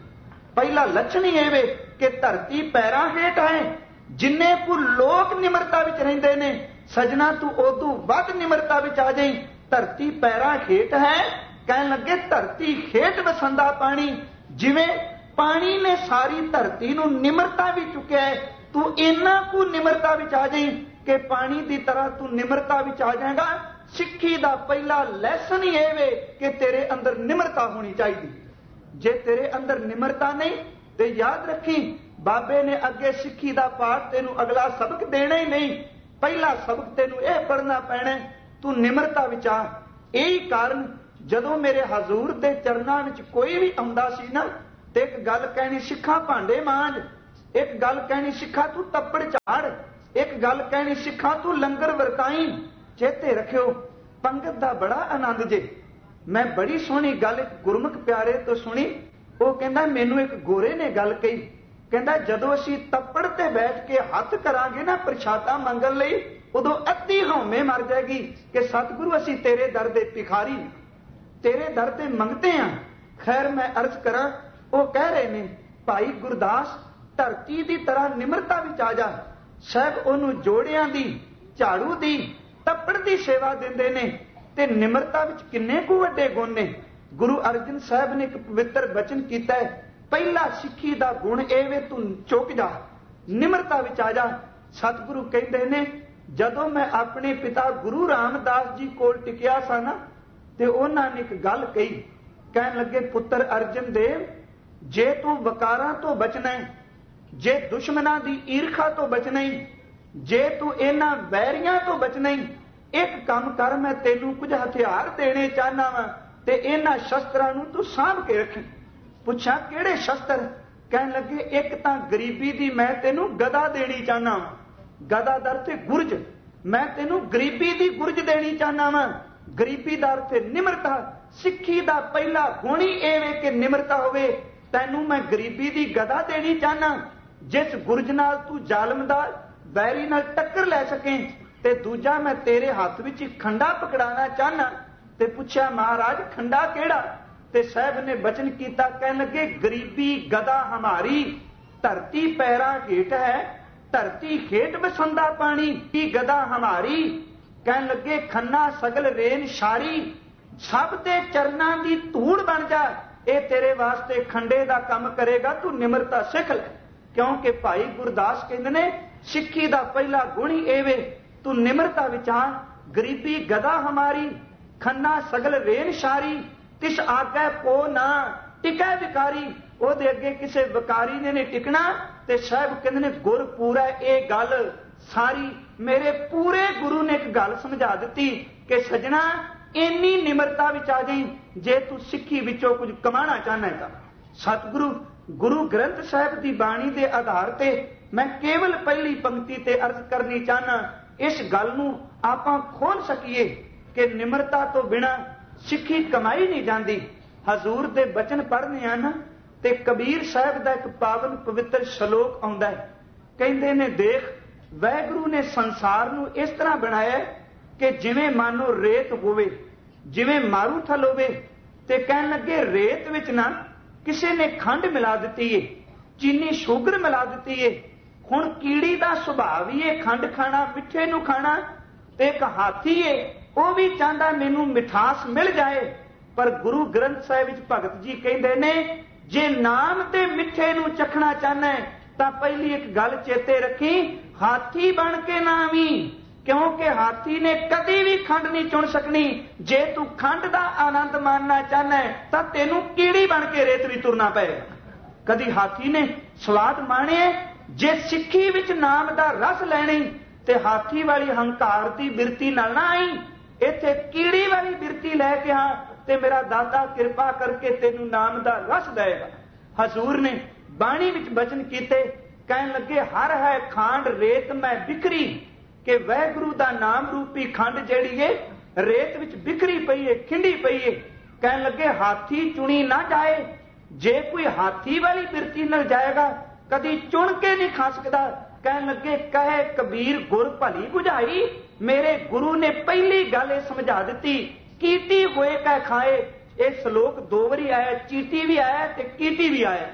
ਪਹਿਲਾ ਲੱਛਣ ਹੀ ਇਹ ਵੇ ਕਿ ਧਰਤੀ ਪੈਰਾਂ ਹੇਠ ਹੈ। ਜਿੰਨੇ ਕੁ ਲੋਕ ਨਿਮਰਤਾ ਵਿੱਚ ਰਹਿੰਦੇ ਨੇ ਸਜਣਾ ਤੂੰ ਉਦੋਂ ਵੱਧ ਨਿਮਰਤਾ ਵਿੱਚ ਆ ਜਾਈ। ਧਰਤੀ ਪੈਰਾਂ ਹੇਠ ਹੈ, ਕਹਿਣ ਲੱਗੇ ਧਰਤੀ ਹੇਠ ਵਸੰਦਾ ਪਾਣੀ। ਜਿਵੇਂ ਪਾਣੀ ਨੇ ਸਾਰੀ ਧਰਤੀ ਨੂੰ ਨਿਮਰਤਾ ਵਿੱਚ ਚੁੱਕਿਆ ਹੈ, ਤੂੰ ਇੰਨਾ ਕੁ ਨਿਮਰਤਾ ਵਿੱਚ ਆ ਜਾਈ ਕਿ ਪਾਣੀ ਦੀ ਤਰ੍ਹਾਂ ਤੂੰ ਨਿਮਰਤਾ ਵਿੱਚ ਆ ਜਾਏਗਾ। ਸਿੱਖੀ ਦਾ ਪਹਿਲਾ ਲੈਸਨ ਹੀ ਇਹ ਵੇ ਕਿ ਤੇਰੇ ਅੰਦਰ ਨਿਮਰਤਾ ਹੋਣੀ ਚਾਹੀਦੀ। ਜੇ ਤੇਰੇ ਅੰਦਰ ਨਿਮਰਤਾ ਨਹੀਂ ਤੇ ਯਾਦ ਰੱਖੀ ਬਾਬੇ ਨੇ ਅੱਗੇ ਸਿੱਖੀ ਦਾ ਪਾਠ ਤੈਨੂੰ ਅਗਲਾ ਸਬਕ ਦੇਣਾ ਹੀ ਨਹੀਂ। ਪਹਿਲਾ ਸਬਕ ਤੈਨੂੰ ਇਹ ਪੜ੍ਹਨਾ ਪੈਣਾ, ਤੂੰ ਨਿਮਰਤਾ ਵਿੱਚ ਆ। ਇਹੀ ਕਾਰਨ ਜਦੋਂ ਮੇਰੇ ਹਜ਼ੂਰ ਦੇ ਚਰਨਾਂ ਵਿੱਚ ਕੋਈ ਵੀ ਆਉਂਦਾ ਸੀ ਨਾ ਤੇ ਇੱਕ ਗੱਲ ਕਹਿਣੀ, ਸਿੱਖਾ ਭਾਂਡੇ ਮਾਂਜ। ਇੱਕ ਗੱਲ ਕਹਿਣੀ, ਸਿੱਖਾ ਤੂੰ ਤੱਪੜ ਝਾੜ। ਇੱਕ ਗੱਲ ਕਹਿਣੀ, ਸਿੱਖਾ ਤੂੰ ਲੰਗਰ ਵਰਤਾਈ। ਚੇਤੇ ਰੱਖਿਓ ਪੰਗਤ ਦਾ ਬੜਾ ਆਨੰਦ ਜੇ। ਮੈਂ ਬੜੀ ਸੋਹਣੀ ਗੱਲ ਇੱਕ ਗੁਰਮੁਖ ਪਿਆਰੇ ਤੋਂ ਸੁਣੀ। ਉਹ ਕਹਿੰਦਾ ਮੈਨੂੰ ਇੱਕ ਗੋਰੇ ਨੇ ਗੱਲ ਕਹੀ, ਕਹਿੰਦਾ ਜਦੋਂ ਅਸੀਂ ਤੱਪੜ ਤੇ ਬੈਠ ਕੇ ਹੱਥ ਕਰਾਂਗੇ ਨਾ ਪ੍ਰਸ਼ਾਦਾ ਮੰਗਣ ਲਈ, ਉਦੋਂ ਅੱਧੀ ਹਉਮੈ ਮਰ ਜਾਏਗੀ ਕਿ ਸਤਿਗੁਰੂ ਅਸੀਂ ਤੇਰੇ ਦਰ ਦੇ ਭਿਖਾਰੀ, ਤੇਰੇ ਦਰ ਤੇ ਮੰਗਤੇ ਹਾਂ। ਖੈਰ ਮੈਂ ਅਰਜ਼ ਕਰਾਂ, ਉਹ ਕਹਿ ਰਹੇ ਨੇ ਭਾਈ ਗੁਰਦਾਸ ਧਰਤੀ ਦੀ ਤਰ੍ਹਾਂ ਨਿਮਰਤਾ ਵਿੱਚ ਆ ਜਾ। ਸਾਹਿਬ ਉਹਨੂੰ ਜੋੜਿਆਂ ਦੀ, ਝਾੜੂ ਦੀ, ਤੱਪੜ ਦੀ ਸੇਵਾ ਦਿੰਦੇ ਨੇ ਤੇ ਨਿਮਰਤਾ ਵਿੱਚ ਕਿੰਨੇ ਕੁ ਵੱਡੇ ਗੁਣ ਨੇ। ਗੁਰੂ ਅਰਜਨ ਸਾਹਿਬ ਨੇ ਇੱਕ ਪਵਿੱਤਰ ਬਚਨ ਕੀਤਾ ਹੈ, ਪਹਿਲਾ ਸਿੱਖੀ ਦਾ ਗੁਣ ਇਹ ਵੇ ਤੂੰ ਚੁੱਕ ਜਾ, ਨਿਮਰਤਾ ਵਿੱਚ ਆ ਜਾ। ਸਤਿਗੁਰੂ ਕਹਿੰਦੇ ਨੇ ਜਦੋਂ ਮੈਂ ਆਪਣੇ ਪਿਤਾ ਗੁਰੂ ਰਾਮਦਾਸ ਜੀ ਕੋਲ ਟਿਕਿਆ ਸਾਂ ਨਾ ਤੇ ਉਹਨਾਂ ਨੇ ਇੱਕ ਗੱਲ ਕਹੀ। ਕਹਿਣ ਲੱਗੇ ਪੁੱਤਰ ਅਰਜਨ ਦੇਵ, ਜੇ ਤੂੰ ਵਕਾਰਾਂ ਤੋਂ ਬਚਣਾ ਹੈ, ਜੇ ਦੁਸ਼ਮਣਾਂ ਦੀ ਈਰਖਾ ਤੋਂ ਬਚਣਾ ਹੈ, ਜੇ ਤੂੰ ਇਹਨਾਂ ਵੈਰੀਆਂ ਤੋਂ ਬਚਣਾ ਹੈ, ਇੱਕ ਕੰਮ ਕਰ, ਮੈਂ ਤੈਨੂੰ ਕੁਝ ਹਥਿਆਰ ਦੇਣੇ ਚਾਹਨਾ ਵਾਂ ਤੇ ਇਹਨਾਂ ਸ਼ਸਤਰਾਂ ਨੂੰ ਤੂੰ ਸਾਂਭ ਕੇ ਰੱਖੀ। ਪੁੱਛਾਂ ਕਿਹੜੇ ਸ਼ਸਤਰ? ਕਹਿਣ ਲੱਗੇ ਇੱਕ ਤਾਂ ਗਰੀਬੀ ਦੀ ਮੈਂ ਤੈਨੂੰ ਗਦਾ ਦੇਣੀ ਚਾਹਨਾ ਵਾਂ, ਗਦਾ ਦਰ ਤੇ ਗੁਰਜ, ਮੈਂ ਤੈਨੂੰ ਗਰੀਬੀ ਦੀ ਗੁਰਜ ਦੇਣੀ ਚਾਹਨਾ ਵਾਂ। ਗਰੀਬੀ ਦਰ ਤੇ ਨਿਮਰਤਾ। ਸਿੱਖੀ ਦਾ ਪਹਿਲਾ ਗੁਣ ਹੀ ਇਹ ਵੇ ਕਿ ਨਿਮਰਤਾ ਹੋਵੇ। ਤੈਨੂੰ ਮੈਂ ਗਰੀਬੀ ਦੀ ਗਦਾ ਦੇਣੀ ਚਾਹਨਾ, ਜਿਸ ਗੁਰਜ ਨਾਲ ਤੂੰ ਜ਼ਾਲਮ ਦਾ ਵੈਰੀ ਨਾਲ ਟੱਕਰ ਲੈ ਸਕੇ। ਤੇ ਦੂਜਾ ਮੈਂ ਤੇਰੇ ਹੱਥ ਵਿੱਚ ਖੰਡਾ ਪਕੜਾਣਾ ਚਾਹਨਾ। ਤੇ ਪੁੱਛਿਆ ਮਹਾਰਾਜ ਖੰਡਾ ਕਿਹੜਾ? ਤੇ ਸਾਹਿਬ ਨੇ ਬਚਨ ਕੀਤਾ, ਕਹਿਣ ਲੱਗੇ ਗਰੀਬੀ ਗਦਾ ਹਮਾਰੀ, ਧਰਤੀ ਪੈਰਾਂ ਹੇਠ ਹੈ, ਧਰਤੀ ਹੇਠ ਵਸੰਦਾ ਪਾਣੀ ਕੀ ਗਦਾ ਹਮਾਰੀ। ਕਹਿਣ ਲੱਗੇ ਖੰਨਾ ਸਗਲ ਰੇਨ ਸ਼ਾਰੀ, ਸਭ ਦੇ ਚਰਨਾਂ ਦੀ ਧੂੜ ਬਣ ਜਾ। ਇਹ ਤੇਰੇ ਵਾਸਤੇ ਖੰਡੇ ਦਾ ਕੰਮ ਕਰੇਗਾ, ਤੂੰ ਨਿਮਰਤਾ ਸਿੱਖ ਲੈ। ਕਿਉਂਕਿ ਭਾਈ ਗੁਰਦਾਸ ਕਹਿੰਦੇ ਨੇ ਸਿੱਖੀ ਦਾ ਪਹਿਲਾ ਗੁਣ ਹੀ ਇਹ ਵੇ ਤੂੰ ਨਿਮਰਤਾ ਵਿੱਚ ਆ। ਗਰੀਬੀ ਗਦਾ ਹਮਾਰੀ, ਖੰਨਾ ਸਗਲ ਰੇਨ ਸ਼ਾਰੀ, ਤਿਸ ਆਗੈ ਕੋ ਨਾ ਟਿਕੈ ਵਿਕਾਰੀ। ਉਹਦੇ ਅੱਗੇ ਕਿਸੇ ਵਿਕਾਰੀ ਨੇ ਨਹੀਂ ਟਿਕਣਾ। ਤੇ ਸਾਹਿਬ ਕਹਿੰਦੇ ਨੇ ਗੁਰ ਪੂਰਾ। ਇਹ ਗੱਲ ਸਾਰੀ ਮੇਰੇ ਪੂਰੇ ਗੁਰੂ ਨੇ ਇੱਕ ਗੱਲ ਸਮਝਾ ਦਿੱਤੀ ਕਿ ਸਜਣਾ ਇੰਨੀ ਨਿਮਰਤਾ ਵਿੱਚ ਆ ਜਾਈ ਜੇ ਤੂੰ ਸਿੱਖੀ ਵਿੱਚੋਂ ਕੁਝ ਕਮਾਣਾ ਚਾਹਨਾ ਹੈ। ਸਤਿਗੁਰੂ ਗੁਰੂ ਗ੍ਰੰਥ ਸਾਹਿਬ ਦੀ ਬਾਣੀ ਦੇ ਆਧਾਰ ਤੇ ਮੈਂ ਕੇਵਲ ਪਹਿਲੀ ਪੰਕਤੀ ਤੇ ਅਰਜ਼ ਕਰਨੀ ਚਾਹਨਾ, ਇਸ ਗੱਲ ਨੂੰ ਆਪਾਂ ਖੋਲ ਸਕੀਏ ਕਿ ਨਿਮਰਤਾ ਤੋਂ ਬਿਨਾਂ ਸਿੱਖੀ ਕਮਾਈ ਨਹੀਂ ਜਾਂਦੀ। ਹਜ਼ੂਰ ਦੇ ਬਚਨ ਪੜ੍ਹਨੇ ਆ ਨਾ ਤੇ ਕਬੀਰ ਸਾਹਿਬ ਦਾ ਇੱਕ ਪਾਵਨ ਪਵਿੱਤਰ ਸ਼ਲੋਕ ਆਉਂਦਾ ਹੈ। ਕਹਿੰਦੇ ਨੇ ਦੇਖ ਵਾਹਿਗੁਰੂ ਨੇ ਸੰਸਾਰ ਨੂੰ ਇਸ ਤਰ੍ਹਾਂ ਬਣਾਇਆ ਕਿ ਜਿਵੇਂ ਮਾਨੋ ਰੇਤ ਹੋਵੇ, ਜਿਵੇਂ ਮਾਰੂਥਲ ਹੋਵੇ। ਤੇ ਕਹਿਣ ਲੱਗੇ ਰੇਤ ਵਿੱਚ ਨਾ ਕਿਸੇ ਨੇ ਖੰਡ ਮਿਲਾ ਦਿੱਤੀ ਏ, ਚੀਨੀ ਸ਼ੂਗਰ ਮਿਲਾ ਦਿੱਤੀ ਏ। ਹੁਣ ਕੀੜੀ ਦਾ ਸੁਭਾਅ ਵੀ ਇਹ ਖੰਡ ਖਾਣਾ, ਮਿੱਠੇ ਨੂੰ ਖਾਣਾ। ਤੇ ਇੱਕ ਹਾਥੀ ਏ, ਉਹ ਵੀ ਚਾਹੁੰਦਾ ਮੈਨੂੰ ਮਿਠਾਸ ਮਿਲ ਜਾਏ। ਪਰ ਗੁਰੂ ਗ੍ਰੰਥ ਸਾਹਿਬ ਵਿੱਚ ਭਗਤ ਜੀ ਕਹਿੰਦੇ ਨੇ ਜੇ ਨਾਮ ਤੇ ਮਿੱਠੇ ਨੂੰ ਚਖਣਾ ਚਾਹਨਾ ਹੈ ਤਾਂ ਪਹਿਲੀ ਇੱਕ ਗੱਲ ਚੇਤੇ ਰੱਖੀ, ਹਾਥੀ ਬਣ ਕੇ ਨਾ ਆਵੀਂ। ਕਿਉਂਕਿ ਹਾਥੀ ਨੇ ਕਦੀ ਵੀ ਖੰਡ ਨਹੀਂ ਚੁਣ ਸਕਣੀ। ਜੇ ਤੂੰ ਖੰਡ ਦਾ ਆਨੰਦ ਮਾਣਨਾ ਚਾਹਨਾ ਹੈ ਤਾਂ ਤੈਨੂੰ ਕੀੜੀ ਬਣ ਕੇ ਰੇਤ ਵੀ ਤੁਰਨਾ ਪਏਗਾ। ਕਦੀ ਹਾਥੀ ਨੇ ਸਵਾਦ ਮਾਣਿਆ। ਜੇ ਸਿੱਖੀ ਵਿੱਚ ਨਾਮ ਦਾ ਰਸ ਲੈਣੀ ਤੇ ਹਾਥੀ ਵਾਲੀ ਹੰਕਾਰ ਦੀ ਬਿਰਤੀ ਨਾਲ ਨਾ ਆਈ, ਇੱਥੇ ਕੀੜੀ ਵਾਲੀ ਬਿਰਤੀ ਲੈ ਕੇ ਆ ਤੇ ਮੇਰਾ ਦਾਤਾ ਕਿਰਪਾ ਕਰਕੇ ਤੈਨੂੰ ਨਾਮ ਦਾ ਰਸ ਦੇਗਾ। ਹਜ਼ੂਰ ਨੇ ਬਾਣੀ ਵਿੱਚ ਬਚਨ ਕੀਤੇ, ਕਹਿਣ ਲੱਗੇ ਹਰ ਹੈ ਖਾਂਡ ਰੇਤ ਮੈਂ ਬਿਖਰੀ, ਕਿ ਵਾਹਿਗੁਰੂ ਦਾ ਨਾਮ ਰੂਪੀ ਖੰਡ ਜਿਹੜੀ ਏ ਰੇਤ ਵਿੱਚ ਬਿਖਰੀ ਪਈ ਏ, ਖਿੰਡੀ ਪਈ ਏ। ਕਹਿਣ ਲੱਗੇ ਹਾਥੀ ਚੁਣੀ ਨਾ ਜਾਏ। ਜੇ ਕੋਈ ਹਾਥੀ ਵਾਲੀ ਬਿਰਤੀ ਨਾਲ ਜਾਏਗਾ ਕਦੀ ਚੁਣ ਕੇ ਨਹੀਂ ਖਾ ਸਕਦਾ। ਕਹਿਣ ਲੱਗੇ ਕਹੇ ਕਬੀਰ ਗੁਰ ਭਲੀ ਬੁਝਾਈ, ਮੇਰੇ ਗੁਰੂ ਨੇ ਪਹਿਲੀ ਗੱਲ ਇਹ ਸਮਝਾ ਦਿੱਤੀ, ਕੀਤੀ ਹੋਏ ਕਹਿ ਖਾਏ। ਇਹ ਸ਼ਲੋਕ ਦੋ ਵਾਰੀ ਆਇਆ, ਚੀਟੀ ਵੀ ਆਇਆ ਤੇ ਕੀਟੀ ਵੀ ਆਇਆ।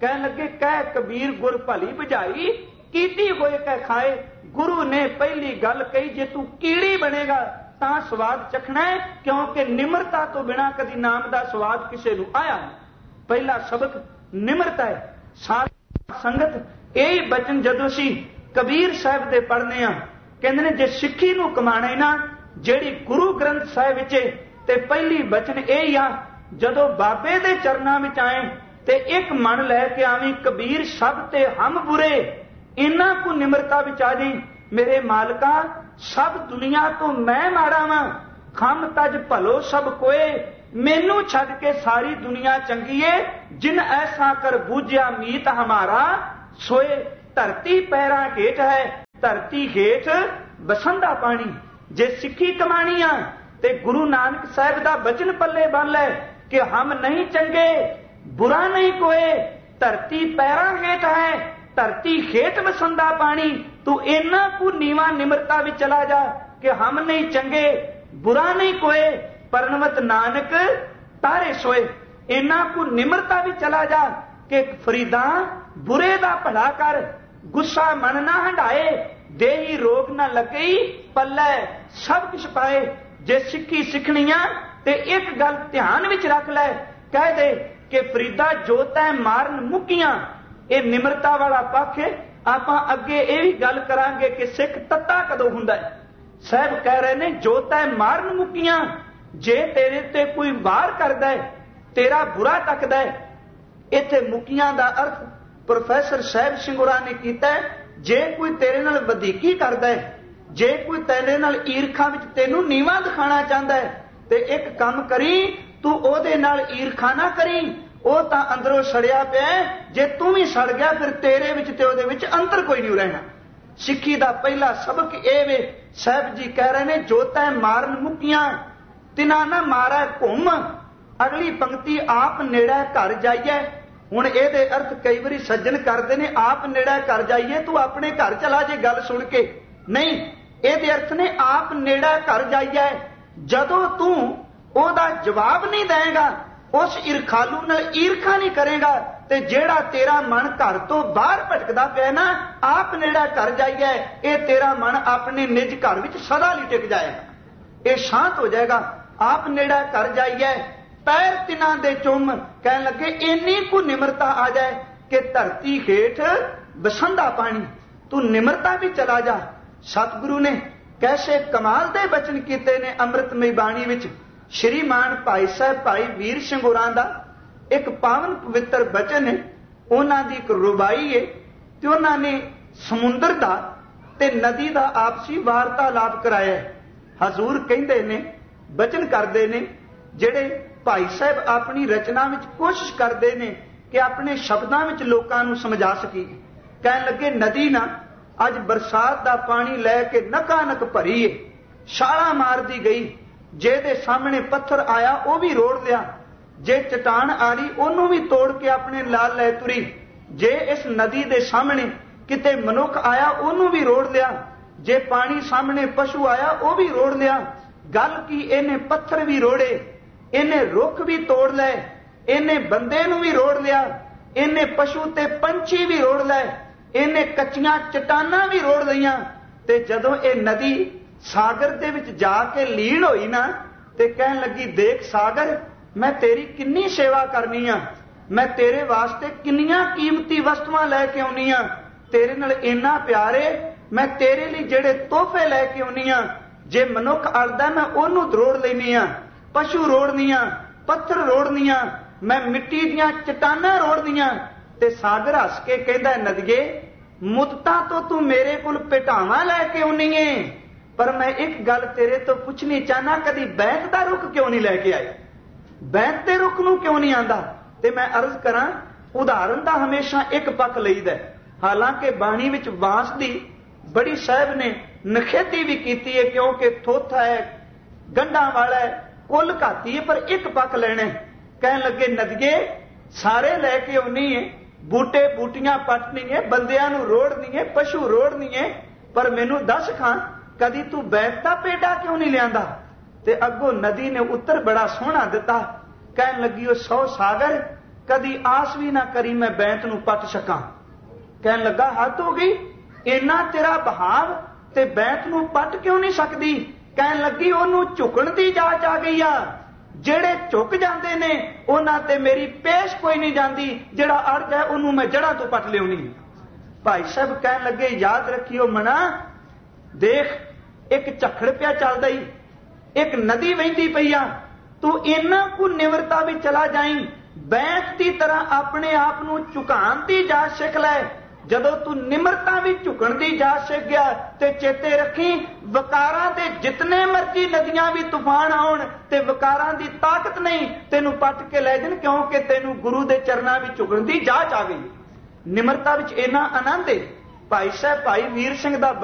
कहन लगे कह कबीर गुर भली बुझाई कीती होए कह खाए। गुरु ने पहली गल कही जे तू कीड़ी बनेगा तां स्वाद चखना है, क्योंकि निमरता तो बिना कदी नाम दा स्वाद किसे नूं आया नहीं। पहला सबक निमरता है। साध संगत यही बचन जदों असीं कबीर साहिब दे पढ़ने आ, कहंदे ने जे सिੱਖੀ नूं कमाना है ना, ਜਿਹੜੀ गुरु ग्रंथ साहिब विच ते पहली बचन यही आ, जदों बाबे दे चरनां विच आए ते एक मन लैके आवी कबीर सब ते हम बुरे, इन्ना को निमरता विच आ जाई मेरे मालका सब दुनिया तो मैं माड़ा वां, खम तज भलो सब कोए, मैनू छड्ड के सारी दुनिया चंगी है, जिन ऐसा कर बूझिया मीत हमारा सोए। धरती पैरां हेठ है धरती हेठ बसंदा पानी। जे सिੱਖੀ कमानी आ ते गुरु नानक साहिब दा बचन पल्ले बन लै कि हम नहीं चंगे बुरा नहीं कोए, धरती पैरां हेठ है धरती हेठ बसंदा पानी। तू इन्ना को नीवा निमरता भी चला जा कि हम नहीं चंगे बुरा नहीं कोए, परनवत नानक तारे सोए। इन्ना को निमरता भी चला जा कि फरीदा बुरे दा भला कर, गुस्सा मन ना हंडाए, देही रोग ना लगे पल्ले सब कुछ पाए। जे सिੱਖੀ सिखनिया ते एक गल ध्यान विच रख लै, कह दे कि फरीदा जो तै मारन मुक्कियां, ये निमरता वाला पक्ष है। आपां अगे ये भी गल करांगे कि सिख तत्ता कदों हुंदा है। साहब कह रहे ने जो तै मारन मुक्कियां, जे तेरे ते कोई वार करदा है तेरा बुरा तकदा है। इत्थे मुक्कियां दा अर्थ प्रोफैसर साहिब सिंगुरा ने कीता है, जे कोई तेरे नाल वधीकी करदा है, जे कोई तेरे नाल ईरखा विच तैनूं नीवा दिखाना चाहता है ते एक काम करी, तू ओदे नाल ईरखा ना करी, ਉਹ ਤਾਂ ਅੰਦਰੋਂ ਸੜਿਆ ਪਿਆ, ਜੇ ਤੂੰ ਵੀ ਸੜ ਗਿਆ ਫਿਰ ਤੇਰੇ ਵਿੱਚ ਤੇ ਉਹਦੇ ਵਿੱਚ ਅੰਤਰ ਕੋਈ ਨਹੀਂ ਰਹਿਣਾ। ਸਿੱਖੀ ਦਾ ਪਹਿਲਾ ਸਬਕ ਇਹ ਵੇ, ਸਾਹਿਬ ਜੀ ਕਹਿ ਰਹੇ ਨੇ ਜੋ ਤੈ ਮਾਰਨ ਮੁੱਕੀਆਂ ਤਿਨਾ ਨਾ ਮਾਰੈ ਘੁੰਮ। ਅਗਲੀ ਪੰਕਤੀ ਆਪ ਨੇੜੇ ਘਰ ਜਾਈਏ। ਹੁਣ ਇਹਦੇ ਅਰਥ ਕਈ ਵਾਰੀ ਸੱਜਣ ਕਰਦੇ ਨੇ ਆਪ ਨੇੜੇ ਘਰ ਜਾਈਏ, ਤੂੰ ਆਪਣੇ ਘਰ ਚਲਾ ਜੇ ਗੱਲ ਸੁਣ ਕੇ। ਨਹੀਂ, ਇਹਦੇ ਅਰਥ ਨੇ ਆਪ ਨੇੜੇ ਘਰ ਜਾਈਏ। ਜਦੋਂ ਤੂੰ ਉਹਦਾ ਜਵਾਬ ਨਹੀਂ ਦੇਗਾ, उस ईरखालू नाल ईरखा नहीं करेगा, ते जेड़ा तेरा मन घर तो बाहर भटकदा पिया ना, आप नेड़ा घर जाइए, ये तेरा मन अपने निज घर विच सदा लिए टिक जाएगा, ये शांत हो जाएगा। आप नेड़ा घर जाइए, पैर तिना दे चुम, कहन लगे इन्नी को निमरता आ जाए कि धरती हेठ बसंदा पानी। तू निमरता भी चला जा। सतगुरु ने कैसे कमाल दे बचन कीते ने अमृतमई बाणी विच। श्रीमान भाई साहब भाई वीर ਸਿੰਘ ਹੋਰਾਂ ਦਾ एक पावन पवित्र बचन है, उन्होंने एक रुबाई है, तो उन्होंने समुंदर का ते नदी का आपसी वार्तालाप कराया। हजूर कहते ने बचन करते ने, जेड़े भाई साहब अपनी रचना में कोशिश करते हैं कि अपने शब्दों में लोगों को समझा सकी। कह लगे नदी ना अज बरसात का पानी लैके नकानक भरी है, छाला मार दी गई, जे दे सामने पत्थर आया वह भी रोड़ लिया, जे चट्टान आ रही ओनू भी तोड़ के अपने लाल लै तुरी, जे इस नदी दे सामने किते मनुख आया ओनू भी रोड़ लिया, जे पानी सामने पशु आया वह भी रोड़ लिया। गल की इन्हें पत्थर भी रोड़े, इन्हें रुख भी तोड़ लै, इन्हें बंदे नू भी रोड़ लिया, इन्हें पशु ते पंछी भी रोड़ लै, इन्हें कच्चियां चट्टानां भी रोड़ लईयां। ते जदों ये नदी सागर दे विच जाके लीन होई ना, ते कहन लगी देख सागर, मैं तेरी किन्नी सेवा करनी आ, मैं तेरे वास्ते किन्नियां कीमती वस्तुआं लैके आउनी आ, तेरे नाल इन्ना प्यार है, मैं तेरे लिए जेड़े तोहफे लैके आउनी आ, जे मनुख अड़दा मैं ओनू रोड़ लैनी आ, पशु रोड़नी आ, पत्थर रोड़नी आ, मैं मिट्टी दियां चट्टानां रोड़नी आ। ते सागर हस के कहंदा नदिए मुद्दतां तो तू मेरे कोल पिटावां लैके आउनी है, पर मैं एक गल तेरे तो पूछनी चाहना, कदी बैत दा रुख क्यों नहीं लैके आया, बैत दे रुख नूं क्यों नहीं आंदा। ते मैं अर्ज करां उदाहरण दा हमेशा एक पक्ष लईदा, हालांकि बाणी विच बांस दी बड़ी साहिब ने नखेती भी कीती है, क्योंकि थोथा है, गंढां वाला है, कुल घाती है, पर एक पक्ष लेना है। कहन लगे नदिए सारे लैके आउनी है, बूटे बूटियां पटनी है, बंदियां नूं रोड़नी है, पशु रोड़नी है, पर मैनू दस खां कदी तू बैत दा पेड़ा क्यों नहीं लियांदा। ते अगों नदी ने उत्तर बड़ा सोहना दिता, कहन लगी ओ सौ सागर कदी आस भी ना करी मैं बैंत नूं पट सकां। कहन लगा हद हो गई, इन्ना तेरा बहाव ते बैंत नूं पट क्यों नहीं सकदी? कहन लगी ओनू झुकण दी जाच आ गई आ, जेड़े झुक जाते ने उन्हां ते मेरी पेश कोई नहीं जाती, जेड़ा अड़ जाए उन्होंने मैं जड़ा तो पट लियाउणी। भाई साहब कहन लगे याद रखियो मना, देख एक झखड़ पिया चलदा ही, एक नदी वहिंदी पई आ, तू इन्ना कु निवरता भी चला जाई, बैंत की तरह अपने आप नूं झुकाण दी जाच सिख लै। जदों तू निमरता भी झुकण दी जाच सिख गया ते चेते रखी वकारां दे जितने मर्जी नदियां भी तूफान आउण ते वकारां दी ताकत नहीं तेनू पट के लै जाण, क्योंकि तेनू गुरु दे चरनां विच झुकण दी जाच आ गई। निमरता विच इन्ना आनंद है। भाई साहब भाई वीर सिंह दा